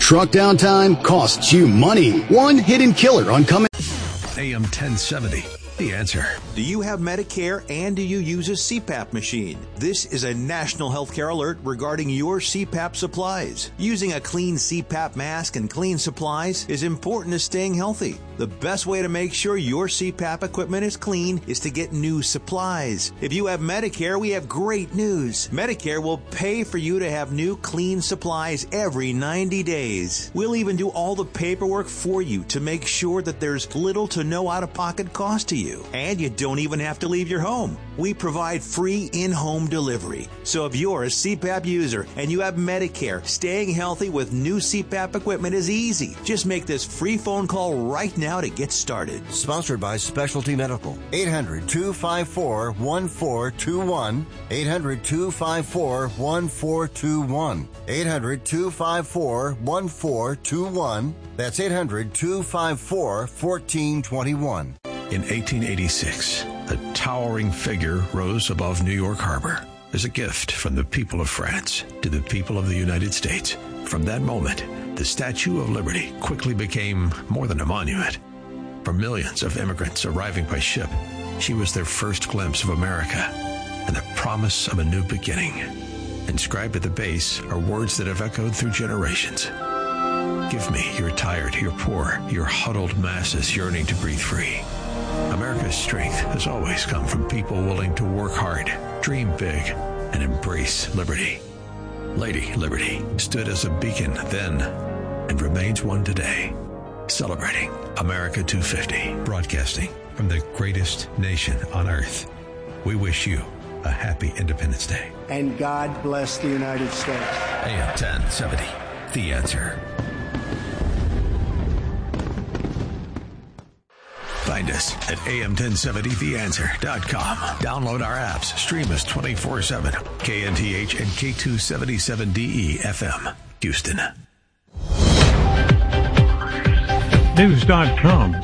Truck downtime costs you money. One hidden killer on Cummins. AM 1070. The Answer. Do you have Medicare and do you use a CPAP machine? This is a national healthcare alert regarding your CPAP supplies. Using a clean CPAP mask and clean supplies is important to staying healthy. The best way to make sure your CPAP equipment is clean is to get new supplies. If you have Medicare, we have great news. Medicare will pay for you to have new clean supplies every 90 days. We'll even do all the paperwork for you to make sure that there's little to no out-of-pocket cost to you. And you don't even have to leave your home. We provide free in-home delivery. So if you're a CPAP user and you have Medicare, staying healthy with new CPAP equipment is easy. Just make this free phone call right now to get started. Sponsored by Specialty Medical. 800-254-1421. 800-254-1421. 800-254-1421. That's 800-254-1421. In 1886, a towering figure rose above New York Harbor as a gift from the people of France to the people of the United States. From that moment, the Statue of Liberty quickly became more than a monument. For millions of immigrants arriving by ship, she was their first glimpse of America and the promise of a new beginning. Inscribed at the base are words that have echoed through generations. Give me your tired, your poor, your huddled masses yearning to breathe free. America's strength has always come from people willing to work hard, dream big, and embrace liberty. Lady Liberty stood as a beacon then and remains one today. Celebrating America 250, broadcasting from the greatest nation on earth. We wish you a happy Independence Day. And God bless the United States. AM 1070, The Answer. Find us at am1070theanswer.com. Download our apps. Stream us 24/7. KNTH and K277DE FM, Houston. News.com.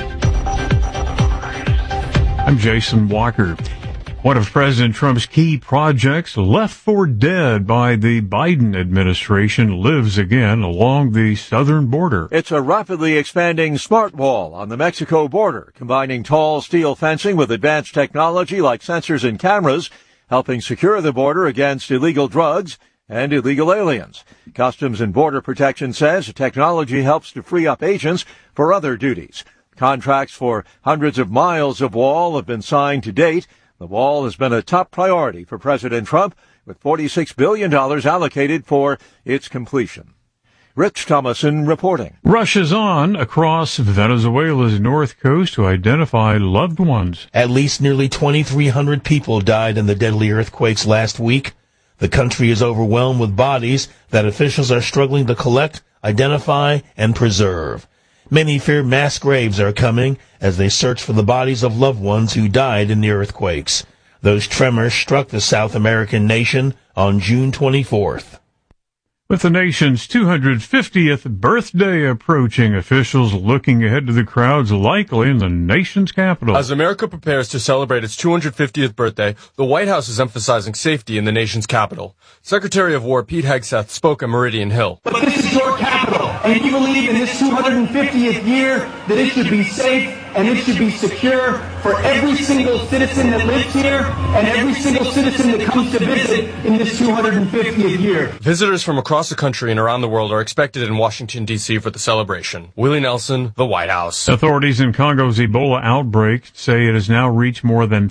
I'm Jason Walker. One of President Trump's key projects left for dead by the Biden administration lives again along the southern border. It's a rapidly expanding smart wall on the Mexico border, combining tall steel fencing with advanced technology like sensors and cameras, helping secure the border against illegal drugs and illegal aliens. Customs and Border Protection says the technology helps to free up agents for other duties. Contracts for hundreds of miles of wall have been signed to date. The wall has been a top priority for President Trump, with $46 billion allocated for its completion. Rich Thomason reporting. Rushes on across Venezuela's north coast to identify loved ones. At least nearly 2,300 people died in the deadly earthquakes last week. The country is overwhelmed with bodies that officials are struggling to collect, identify, and preserve. Many fear mass graves are coming as they search for the bodies of loved ones who died in the earthquakes. Those tremors struck the South American nation on June 24th. With the nation's 250th birthday approaching, officials looking ahead to the crowds likely in the nation's capital. As America prepares to celebrate its 250th birthday, the White House is emphasizing safety in the nation's capital. Secretary of War Pete Hegseth spoke at Meridian Hill. But this is your capital, and you believe in this 250th year that it should be safe and it should be secure for every single citizen that lives here and every single citizen that comes to visit in this 250th year. Visitors from across the country and around the world are expected in Washington, D.C. for the celebration. Willie Nelson, the White House. Authorities in Congo's Ebola outbreak say it has now reached more than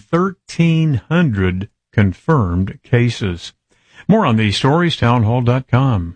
1,300 confirmed cases. More on these stories, townhall.com.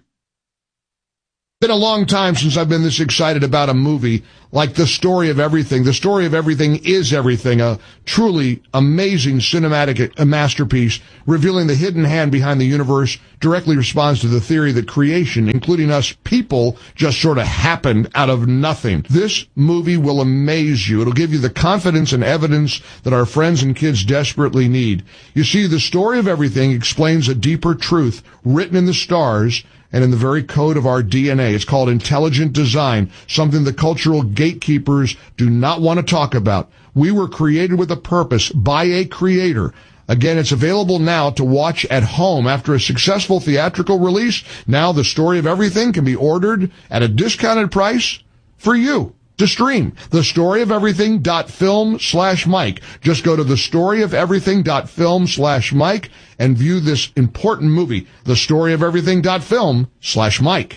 Been a long time since I've been this excited about a movie like The Story of Everything. The Story of Everything is everything, a truly amazing cinematic masterpiece revealing the hidden hand behind the universe, directly responds to the theory that creation, including us people, just sort of happened out of nothing. This movie will amaze you. It'll give you the confidence and evidence that our friends and kids desperately need. You see, The Story of Everything explains a deeper truth written in the stars and in the very code of our DNA. It's called intelligent design, something the cultural gatekeepers do not want to talk about. We were created with a purpose by a creator, Again, it's available now to watch at home. After a successful theatrical release, now The Story of Everything can be ordered at a discounted price for you to stream. TheStoryOfEverything.film/Mike. Just go to TheStoryOfEverything.film/Mike and view this important movie. TheStoryOfEverything.film/Mike.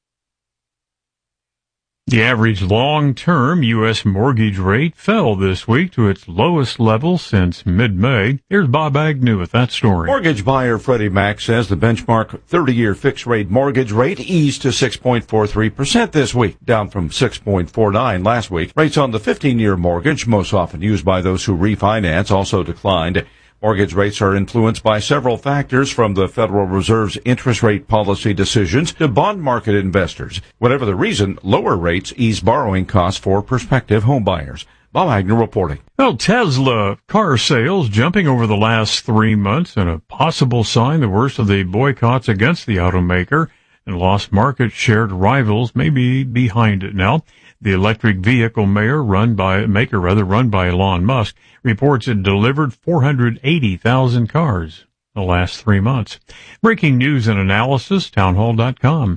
The average long-term U.S. mortgage rate fell this week to its lowest level since mid-May. Here's Bob Agnew with that story. Mortgage buyer Freddie Mac says the benchmark 30-year fixed-rate mortgage rate eased to 6.43% this week, down from 6.49% last week. Rates on the 15-year mortgage, most often used by those who refinance, also declined. Mortgage rates are influenced by several factors, from the Federal Reserve's interest rate policy decisions to bond market investors. Whatever the reason, lower rates ease borrowing costs for prospective homebuyers. Bob Agnew reporting. Well, Tesla car sales jumping over the last 3 months, and a possible sign the worst of the boycotts against the automaker and lost market share to rivals may be behind it now. The electric vehicle maker run by Elon Musk reports it delivered 480,000 cars in the last 3 months. Breaking news and analysis, townhall.com.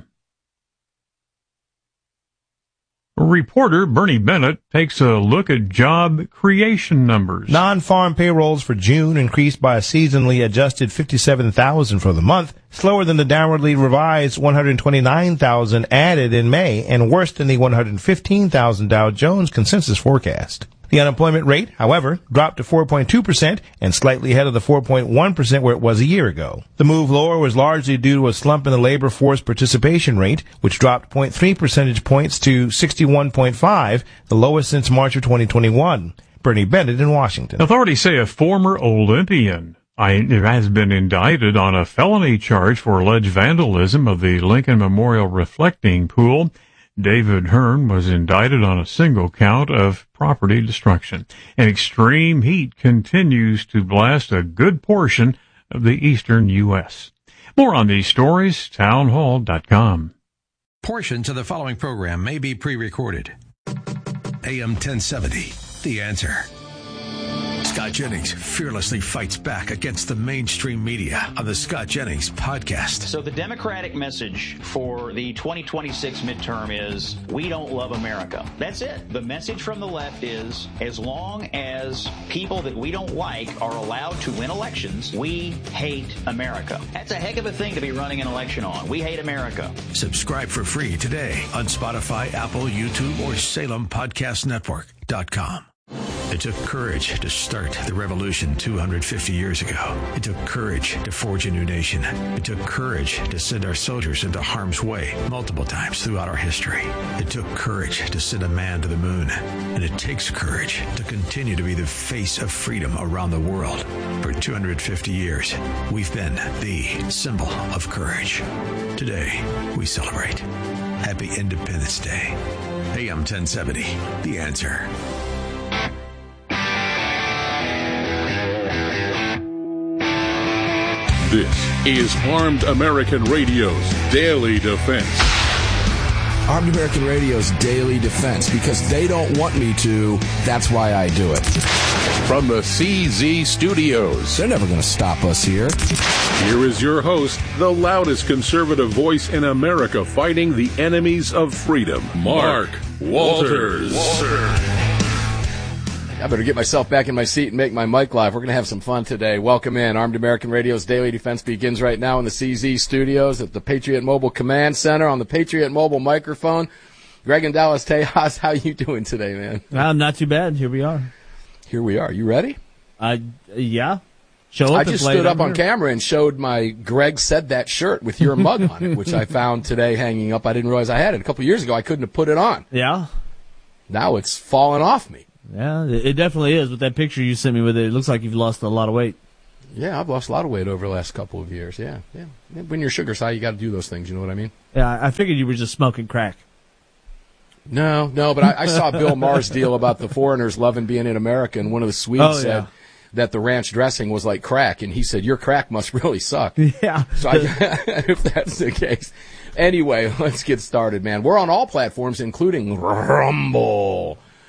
Reporter Bernie Bennett takes a look at job creation numbers. Non-farm payrolls for June increased by a seasonally adjusted 57,000 for the month, slower than the downwardly revised 129,000 added in May, and worse than the 115,000 Dow Jones consensus forecast. The unemployment rate, however, dropped to 4.2% and slightly ahead of the 4.1% where it was a year ago. The move lower was largely due to a slump in the labor force participation rate, which dropped 0.3 percentage points to 61.5, the lowest since March of 2021. Bernie Bennett in Washington. Authorities say a former Olympian has been indicted on a felony charge for alleged vandalism of the Lincoln Memorial reflecting pool. David Hearn was indicted on a single count of property destruction. And extreme heat continues to blast a good portion of the eastern U.S. More on these stories, townhall.com. Portions of the following program may be pre-recorded. AM 1070, The Answer. Scott Jennings fearlessly fights back against the mainstream media on the Scott Jennings podcast. So the Democratic message for the 2026 midterm is, we don't love America. That's it. The message from the left is, as long as people that we don't like are allowed to win elections, we hate America. That's a heck of a thing to be running an election on. We hate America. Subscribe for free today on Spotify, Apple, YouTube, or SalemPodcastNetwork.com. It took courage to start the revolution 250 years ago. It took courage to forge a new nation. It took courage to send our soldiers into harm's way multiple times throughout our history. It took courage to send a man to the moon. And it takes courage to continue to be the face of freedom around the world. For 250 years, we've been the symbol of courage. Today, we celebrate. Happy Independence Day. AM 1070, The Answer. This is Armed American Radio's Daily Defense. Armed American Radio's Daily Defense, because they don't want me to, that's why I do it. From the CZ Studios. They're never going to stop us here. Here is your host, the loudest conservative voice in America fighting the enemies of freedom, Mark Walters. I better get myself back in my seat and make my mic live. We're going to have some fun today. Welcome in. Armed American Radio's Daily Defense begins right now in the CZ Studios at the Patriot Mobile Command Center on the Patriot Mobile microphone. Greg in Dallas Tejas, how you doing today, man? I'm not too bad. Here we are. Here we are. You ready? Yeah. Show up. I just stood up on camera and showed my Greg Said That shirt with your mug on it, which I found today hanging up. I didn't realize I had it. A couple years ago, I couldn't have put it on. Yeah. Now it's fallen off me. Yeah, it definitely is. With that picture you sent me with it looks like you've lost a lot of weight. Yeah, I've lost a lot of weight over the last couple of years. Yeah. When your sugar's high, you got to do those things. You know what I mean? Yeah, I figured you were just smoking crack. No, but I saw Bill Maher's deal about the foreigners loving being in America, and one of the Swedes said that the ranch dressing was like crack, and he said, your crack must really suck. Yeah. So if that's the case. Anyway, let's get started, man. We're on all platforms, including Rumble.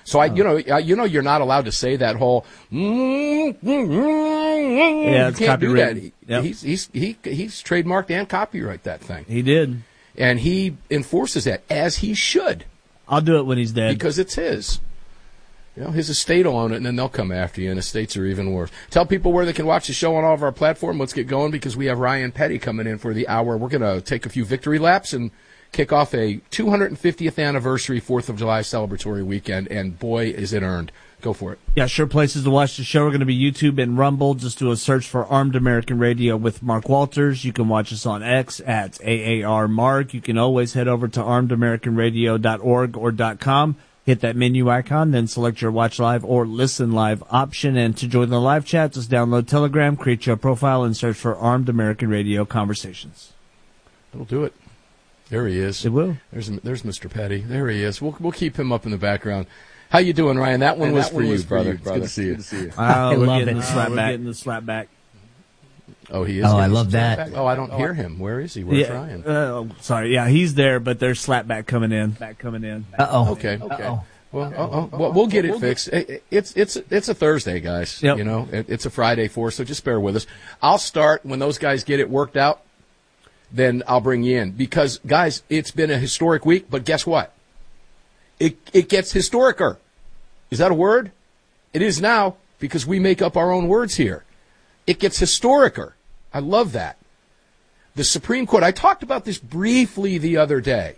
So you're not allowed to say that whole. Yeah, it's you can't do that. Yep. He's trademarked and copyright that thing. He did, and he enforces that as he should. I'll do it when he's dead because it's his. His estate will own it, and then they'll come after you, and estates are even worse. Tell people where they can watch the show on all of our platforms. Let's get going because we have Ryan Petty coming in for the hour. We're going to take a few victory laps and kick off a 250th anniversary 4th of July celebratory weekend, and boy, is it earned. Go for it. Yeah, sure places to watch the show are going to be YouTube and Rumble. Just do a search for Armed American Radio with Mark Walters. You can watch us on X at AARMark. You can always head over to armedamericanradio.org or .com. Hit that menu icon, then select your watch live or listen live option. And to join the live chat, just download Telegram, create your profile, and search for Armed American Radio Conversations. It'll do it. There he is. It will. There's Mr. Petty. There he is. We'll keep him up in the background. How you doing, Ryan? That one was for you, brother. It's good to see you. I love it. We're getting the slap back. Oh, he is. Oh, I love that. Oh, I don't hear him. Where is he? Where's Ryan? Sorry. Yeah, he's there, but there's slapback coming in. Uh-oh. Okay. Uh-oh. Well, we'll get it fixed. It's a Thursday, guys. Yep. It's a Friday for us, so just bear with us. I'll start when those guys get it worked out. Then I'll bring you in because, guys, it's been a historic week. But guess what? It gets historicer. Is that a word? It is now because we make up our own words here. It gets historicer. I love that. The Supreme Court, I talked about this briefly the other day.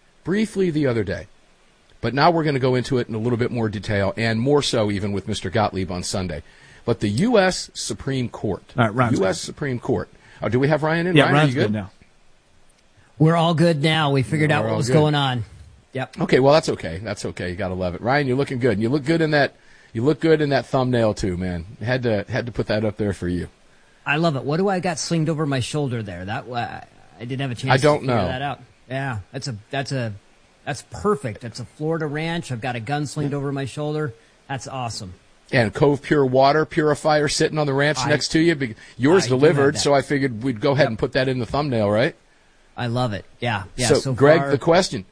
But now we're going to go into it in a little bit more detail, and more so even with Mr. Gottlieb on Sunday. But the U.S. Supreme Court. All right, Ryan's U.S. Supreme Court. Oh, do we have Ryan in? Yeah, Ryan, Ryan's are you good now. We're all good now. We figured out what was going on. Yep. Okay, well, that's okay. You got to love it. Ryan, you're looking good. And you look good in that thumbnail, too, man. Had to put that up there for you. I love it. What do I got slinged over my shoulder there? That I didn't have a chance to figure that out. Yeah, that's perfect. It's a Florida ranch. I've got a gun slinged over my shoulder. That's awesome. And Cove Pure Water Purifier sitting on the ranch next to you. Yours delivered, so I figured we'd go ahead and put that in the thumbnail, right? I love it. Yeah. So Greg, the question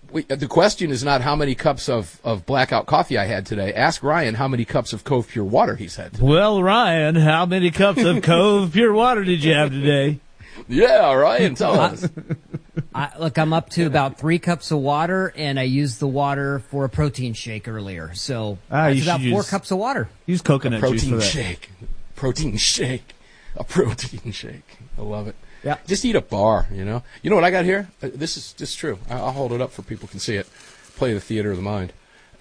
is not how many cups of blackout coffee I had today. Ask Ryan how many cups of Cove Pure Water he's had today. Well, Ryan, how many cups of Cove Pure Water did you have today? Yeah, Ryan, tell us. I'm up to about 3 cups of water, and I used the water for a protein shake earlier. So it's about 4 cups of water. Use coconut juice for that. Protein shake. A protein shake. I love it. Yeah. Just eat a bar, You know what I got here? This is true. I'll hold it up for people can see it. Play the theater of the mind.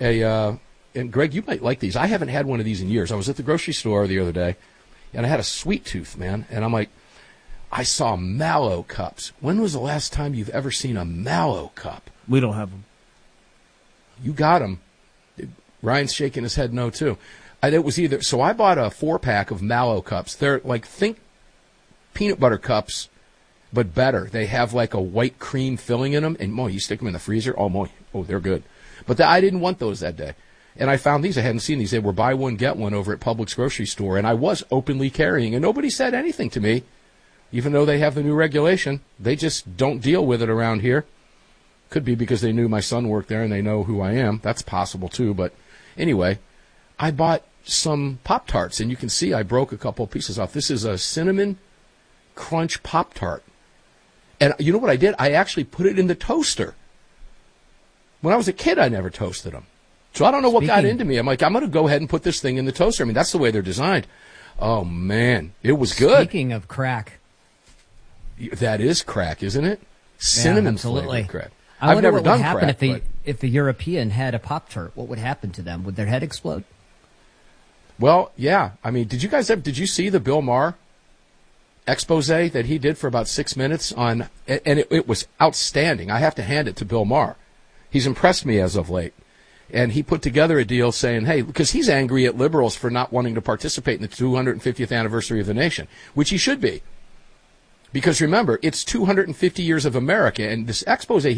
And Greg, you might like these. I haven't had one of these in years. I was at the grocery store the other day, and I had a sweet tooth, man. And I'm like, I saw Mallow cups. When was the last time you've ever seen a Mallow cup? We don't have them. You got them. Ryan's shaking his head no, too. It was either. So I bought a 4-pack of Mallow cups. They're like, think peanut butter cups, but better. They have like a white cream filling in them, and you stick them in the freezer. Oh, they're good. But I didn't want those that day. And I found these. I hadn't seen these. They were buy one, get one over at Publix grocery store, and I was openly carrying, and nobody said anything to me. Even though they have the new regulation, they just don't deal with it around here. Could be because they knew my son worked there and they know who I am. That's possible, too. But anyway, I bought some Pop-Tarts, and you can see I broke a couple of pieces off. This is a Cinnamon Crunch Pop-Tart. And you know what I did? I actually put it in the toaster. When I was a kid, I never toasted them. So I don't know what got into me. I'm like, I'm going to go ahead and put this thing in the toaster. I mean, that's the way they're designed. Oh, man. It was good. Speaking of crack. That is crack, isn't it? Cinnamon flavored crack. I've never done crack. What would happen if a European had a Pop-Tart? What would happen to them? Would their head explode? Well, yeah. I mean, did you see the Bill Maher expose that he did for about 6 minutes on, and it was outstanding. I have to hand it to Bill Maher. He's impressed me as of late. And he put together a deal saying, hey, because he's angry at liberals for not wanting to participate in the 250th anniversary of the nation, which he should be. Because remember, it's 250 years of America, and this expose he